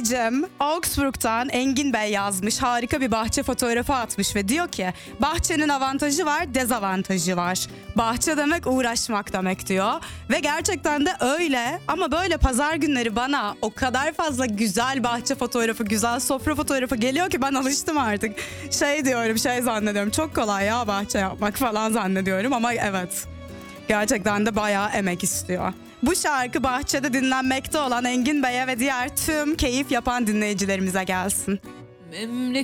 dinleyicim Augsburg'dan Engin Bey yazmış. Harika bir bahçe fotoğrafı atmış ve diyor ki bahçenin avantajı var, dezavantajı var. Bahçe demek uğraşmak demek diyor. Ve gerçekten de öyle ama böyle pazar günleri bana o kadar fazla güzel bahçe fotoğrafı, güzel sofra fotoğrafı geliyor ki ben alıştım artık. Şey zannediyorum, çok kolay ya bahçe yapmak falan zannediyorum ama evet. Gerçekten de bayağı emek istiyor. Bu şarkı bahçede dinlenmekte olan Engin Bey'e ve diğer tüm keyif yapan dinleyicilerimize gelsin. Memleket